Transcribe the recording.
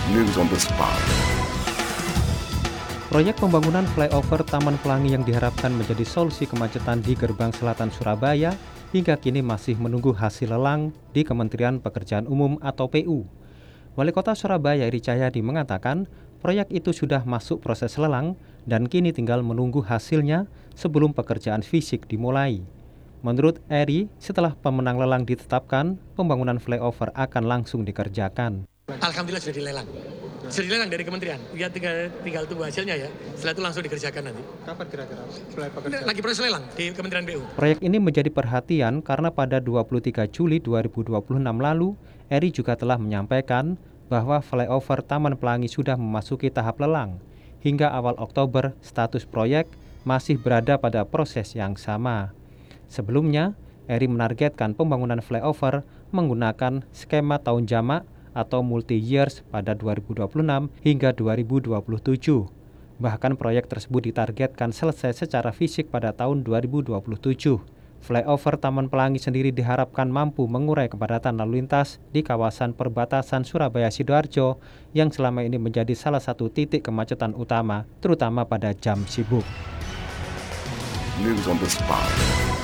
News on the spot. Proyek pembangunan flyover Taman Pelangi yang diharapkan menjadi solusi kemacetan di gerbang selatan Surabaya hingga kini masih menunggu hasil lelang di Kementerian Pekerjaan Umum atau PU. Wali Kota Surabaya Eri Cahyadi mengatakan proyek itu sudah masuk proses lelang dan kini tinggal menunggu hasilnya sebelum pekerjaan fisik dimulai. Menurut Eri, setelah pemenang lelang ditetapkan, pembangunan flyover akan langsung dikerjakan. Alhamdulillah sudah dilelang. Sudah dilelang dari kementerian. Ya tinggal tunggu hasilnya ya. Setelah itu langsung dikerjakan nanti. Kapan kira-kira Lagi proses lelang di Kementerian PU. Proyek ini menjadi perhatian karena pada 23 Juli 2026 lalu, Eri juga telah menyampaikan bahwa flyover Taman Pelangi sudah memasuki tahap lelang. Hingga awal Oktober, status proyek masih berada pada proses yang sama. Sebelumnya, Eri menargetkan pembangunan flyover menggunakan skema tahun jamak atau multi-years pada 2026 hingga 2027. Bahkan proyek tersebut ditargetkan selesai secara fisik pada tahun 2027. Flyover Taman Pelangi sendiri diharapkan mampu mengurai kepadatan lalu lintas di kawasan perbatasan Surabaya-Sidoarjo yang selama ini menjadi salah satu titik kemacetan utama, terutama pada jam sibuk. News on the spot.